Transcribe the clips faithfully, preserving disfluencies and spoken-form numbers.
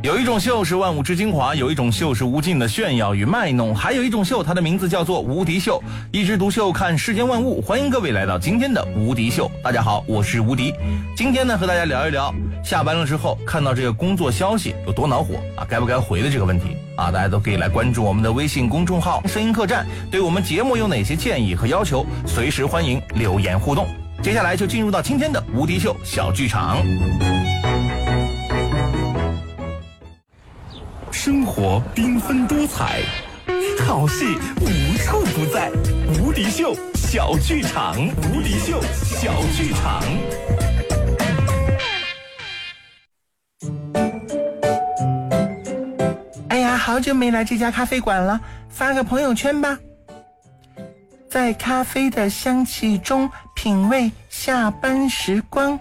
有一种秀是万物之精华，有一种秀是无尽的炫耀与卖弄，还有一种秀，它的名字叫做无敌秀。一枝独秀，看世间万物。欢迎各位来到今天的无敌秀。大家好，我是无敌。今天呢，和大家聊一聊下班了之后看到这个工作消息有多恼火啊，该不该回的这个问题啊。大家都可以来关注我们的微信公众号声音客栈，对我们节目有哪些建议和要求，随时欢迎留言互动。接下来就进入到今天的无敌秀小剧场。 生活缤纷多彩，好戏无处不在。无敌秀小剧场，无敌秀小剧场。 哎呀，好久没来这家咖啡馆了，发个朋友圈吧。在咖啡的香气中品味下班时光。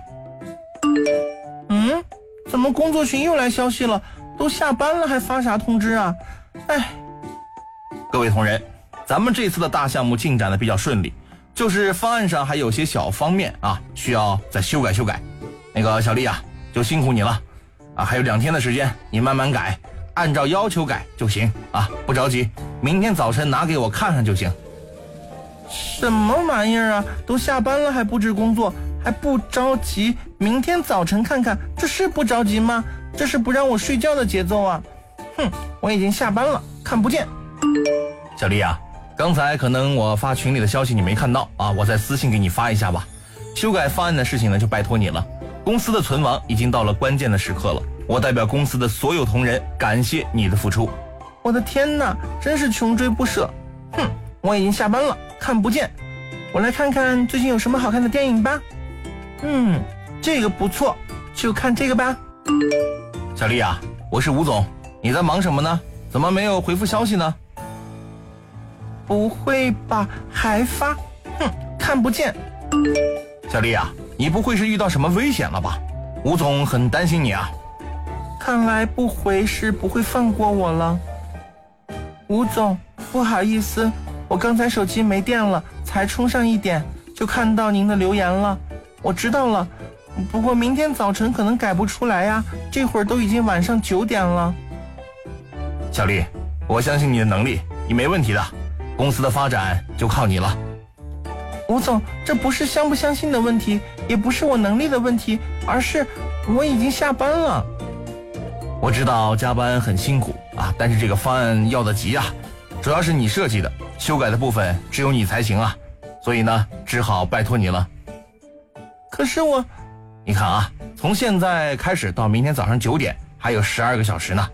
嗯，怎么工作群又来消息了？都下班了还发啥通知啊？哎， 各位同仁，咱们这次的大项目进展的比较顺利，就是方案上还有些小方面啊，需要再修改修改。那个小丽啊，就辛苦你了啊，还有两天的时间，你慢慢改，按照要求改就行啊，不着急，明天早晨拿给我看看就行。 什么玩意儿啊？都下班了还布置工作，还不着急？明天早晨看看，这是不着急吗？这是不让我睡觉的节奏啊！哼，我已经下班了，看不见。 小丽啊，刚才可能我发群里的消息你没看到啊，我再私信给你发一下吧。修改方案的事情呢，就拜托你了。公司的存亡已经到了关键的时刻了，我代表公司的所有同仁感谢你的付出。 我的天哪，真是穷追不舍。哼，我已经下班了，看不见。我来看看最近有什么好看的电影吧。嗯，这个不错，就看这个吧。 小丽啊，我是吴总，你在忙什么呢？怎么没有回复消息呢？ 不会吧，还发？哼，看不见。 小丽啊，你不会是遇到什么危险了吧？吴总很担心你啊。 看来不回是不会放过我了。吴总，不好意思，我刚才手机没电了，才充上一点，就看到您的留言了。我知道了，不过明天早晨可能改不出来呀，这会儿都已经晚上九点了。 小丽，我相信你的能力，你没问题的，公司的发展就靠你了。 吴总，这不是相不相信的问题，也不是我能力的问题，而是我已经下班了。 我知道加班很辛苦啊，但是这个方案要得急啊，主要是你设计的，修改的部分只有你才行啊，所以呢，只好拜托你了。 可是我， 你看啊，从现在开始到明天早上九点，还有十二个小时呢。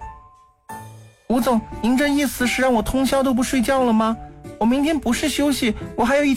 吴总，您这意思是让我通宵都不睡觉了吗？我明天不是休息，我还有一